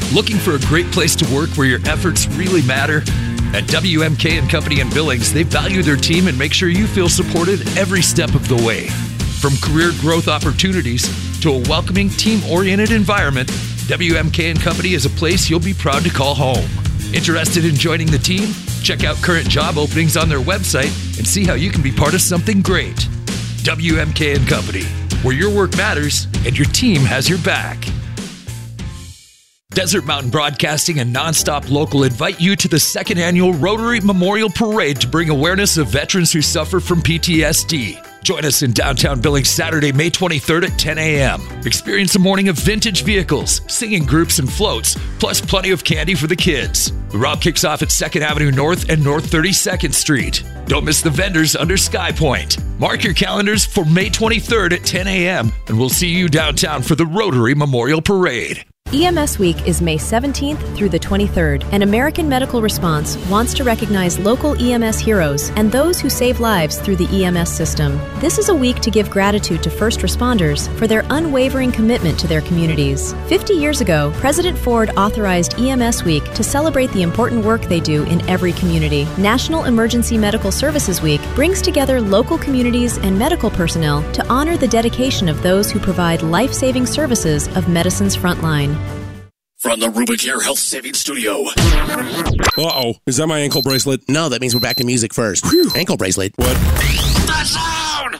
Looking for a great place to work where your efforts really matter? At WMK & Company in Billings, they value their team and make sure you feel supported every step of the way. From career growth opportunities to a welcoming, team-oriented environment, WMK & Company is a place you'll be proud to call home. Interested in joining the team? Check out current job openings on their website and see how you can be part of something great. WMK & Company, where your work matters and your team has your back. Desert Mountain Broadcasting and Nonstop Local invite you to the second annual Rotary Memorial Parade to bring awareness of veterans who suffer from PTSD. Join us in downtown Billings Saturday, May 23rd at 10 a.m. Experience a morning of vintage vehicles, singing groups and floats, plus plenty of candy for the kids. The route kicks off at 2nd Avenue North and North 32nd Street. Don't miss the vendors under Sky Point. Mark your calendars for May 23rd at 10 a.m. and we'll see you downtown for the Rotary Memorial Parade. EMS Week is May 17th through the 23rd, and American Medical Response wants to recognize local EMS heroes and those who save lives through the EMS system. This is a week to give gratitude to first responders for their unwavering commitment to their communities. 50 years ago, President Ford authorized EMS Week to celebrate the important work they do in every community. National Emergency Medical Services Week brings together local communities and medical personnel to honor the dedication of those who provide life-saving services of medicine's frontline. From the Rubicare Health Savings Studio. Uh-oh. Is that my ankle bracelet? No, that means we're back to music first. Whew. Ankle bracelet. What? The sound